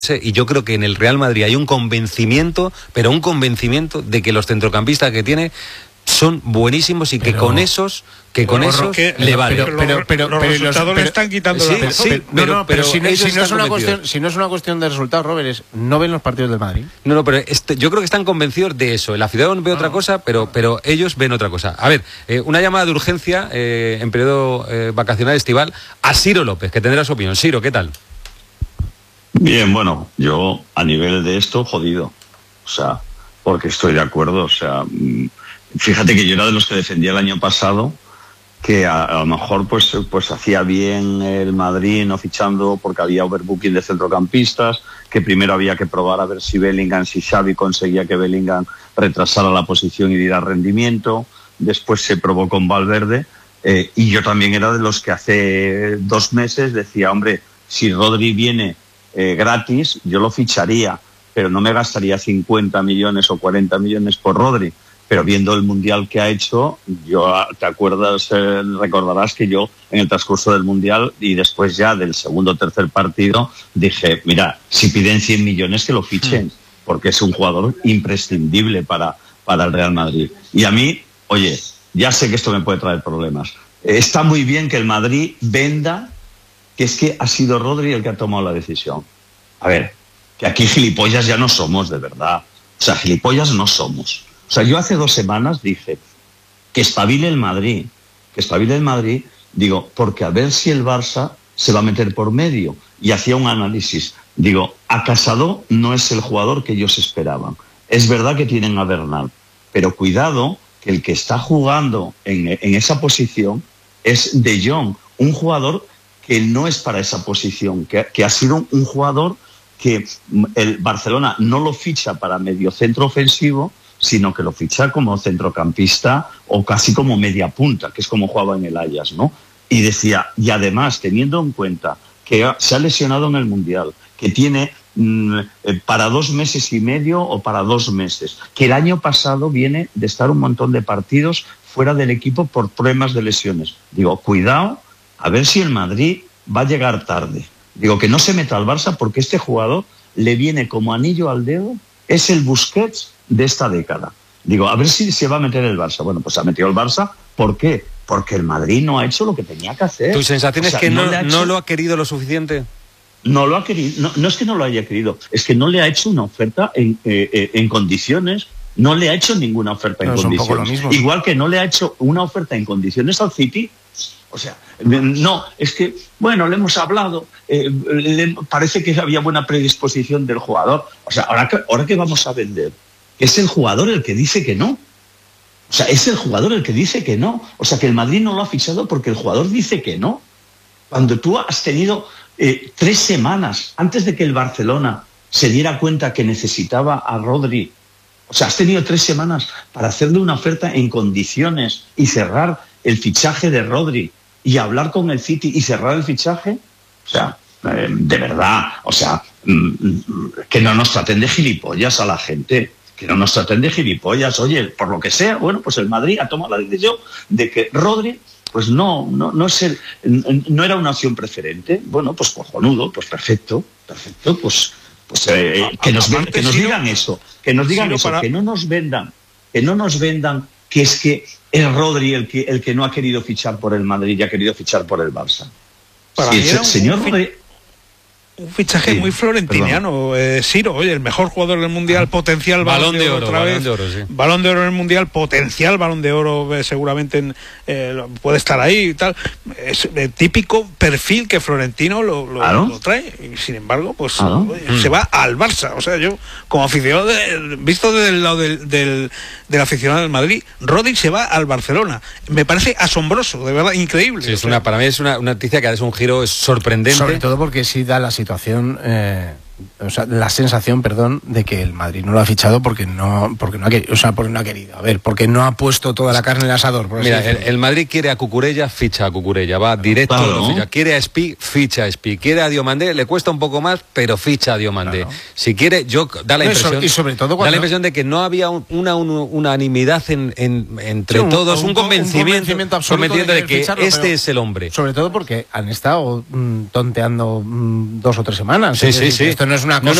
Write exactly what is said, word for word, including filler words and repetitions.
Y yo creo que en el Real Madrid hay un convencimiento, pero un convencimiento de que los centrocampistas que tiene son buenísimos y que pero, con esos que con esos que, le vale. Pero, pero, pero, los pero resultados los, le están quitando sí, la razón. sí, pero, pero, no, no, pero, pero si, no, si, no es una cuestión, si no es una cuestión de resultados, Robert, es, ¿no ven los partidos del Madrid? No, no, pero este, yo creo que están convencidos de eso. El aficionado ve otra no, cosa, pero, pero ellos ven otra cosa. A ver, eh, una llamada de urgencia eh, en periodo eh, vacacional estival a Ciro López, que tendrá su opinión. Ciro, ¿qué tal? Bien, bueno, yo a nivel de esto, jodido. O sea, porque estoy de acuerdo. O sea, fíjate que yo era de los que defendía el año pasado que a, a lo mejor pues, pues hacía bien el Madrid no fichando porque había overbooking de centrocampistas, que primero había que probar a ver si Bellingham, si Xavi conseguía que Bellingham retrasara la posición y diera rendimiento. Después se probó con Valverde. Eh, y yo también era de los que hace dos meses decía, hombre, si Rodri viene Eh, gratis, yo lo ficharía, pero no me gastaría cincuenta millones o cuarenta millones por Rodri. Pero viendo el Mundial que ha hecho, yo te acuerdas, eh, recordarás que yo en el transcurso del Mundial y después ya del segundo o tercer partido dije, mira, si piden cien millones que lo fichen, porque es un jugador imprescindible para, para el Real Madrid. Y a mí, oye, ya sé que esto me puede traer problemas. Eh, está muy bien que el Madrid venda que es que ha sido Rodri el que ha tomado la decisión. A ver, que aquí gilipollas ya no somos, de verdad. O sea, gilipollas no somos. O sea, yo hace dos semanas dije que espabile el Madrid, que espabile el Madrid, digo, porque a ver si el Barça se va a meter por medio. Y hacía un análisis. Digo, a Casado no es el jugador que ellos esperaban. Es verdad que tienen a Bernal, pero cuidado que el que está jugando en, en esa posición es De Jong, un jugador que no es para esa posición, que, que ha sido un jugador que el Barcelona no lo ficha para mediocentro ofensivo, sino que lo ficha como centrocampista o casi como media punta, que es como jugaba en el Ajax, ¿no? Y decía, y además, teniendo en cuenta que ha, se ha lesionado en el Mundial, que tiene mmm, para dos meses y medio o para dos meses, que el año pasado viene de estar un montón de partidos fuera del equipo por problemas de lesiones. Digo, cuidado, a ver si el Madrid va a llegar tarde. Digo, que no se meta al Barça porque este jugador le viene como anillo al dedo, es el Busquets de esta década. Digo, a ver si se va a meter el Barça. Bueno, pues se ha metido el Barça. ¿Por qué? Porque el Madrid no ha hecho lo que tenía que hacer. ¿Tu sensación o es sea, que no, no, hecho, no lo ha querido lo suficiente? No lo ha querido. No, no es que no lo haya querido, es que no le ha hecho una oferta en, eh, en condiciones. No le ha hecho ninguna oferta no, en condiciones. Es un poco lo mismo. Igual que no le ha hecho una oferta en condiciones al City. O sea, no, es que, bueno, le hemos hablado, eh, le, parece que había buena predisposición del jugador. O sea, ahora que, ahora que vamos a vender, es el jugador el que dice que no. O sea, es el jugador el que dice que no. O sea, que el Madrid no lo ha fichado porque el jugador dice que no. Cuando tú has tenido eh, tres semanas antes de que el Barcelona se diera cuenta que necesitaba a Rodri, o sea, has tenido tres semanas para hacerle una oferta en condiciones y cerrar el fichaje de Rodri y hablar con el City y cerrar el fichaje. O sea, eh, de verdad, o sea, mm, que no nos traten de gilipollas a la gente, que no nos traten de gilipollas. Oye, por lo que sea, bueno, pues el Madrid ha tomado la decisión de que Rodri, pues no, no, no, es el, no era una opción preferente. Bueno, pues cojonudo, pues perfecto, perfecto, pues, pues eh, que nos, ven, que nos digan eso, que nos digan eso, que no nos vendan, que no nos vendan que es que es Rodri el que, el que no ha querido fichar por el Madrid y ha querido fichar por el Barça. Para sí, mí el era un, señor un, Rodri... un fichaje sí, muy florentiniano. Eh, Ciro, oye, el mejor jugador del Mundial, potencial balón, balón de oro, otra balón vez. De oro, sí. Balón de oro en el Mundial, potencial balón de oro, eh, seguramente en, eh, puede estar ahí y tal. Es el típico perfil que Florentino lo, lo, ¿Claro? lo trae. Y sin embargo, pues ¿Claro? oye, mm. se va al Barça. O sea, yo, como aficionado, de, visto desde el lado del, del, del aficionado del Madrid, Rodri se va al Barcelona. Me parece asombroso, de verdad, increíble. Sí, es o sea, una, para mí es una, una noticia que ha dado un giro sorprendente. Sobre todo porque sí da la situación, eh, o sea, la sensación, perdón, de que el Madrid no lo ha fichado porque no, porque no ha querido, o sea, porque no ha querido. A ver, porque no ha puesto toda la carne en el asador. Por Mira, el, el Madrid quiere a Cucurella, ficha a Cucurella, va directo, claro, lo ficha. Quiere a Espi, ficha a Espi. Quiere a Diomandé, le cuesta un poco más, pero ficha a Diomandé. Claro. Si quiere, yo da la impresión, no, y sobre todo cuando... da la impresión de que no había un, una un, unanimidad en, en, entre sí, un, todos, un, un, convencimiento, un convencimiento absoluto de que, de que ficharlo, este es el hombre. Sobre todo porque han estado mm, tonteando mm, dos o tres semanas. Sí, sí, sí. Esto no es una cosa. No,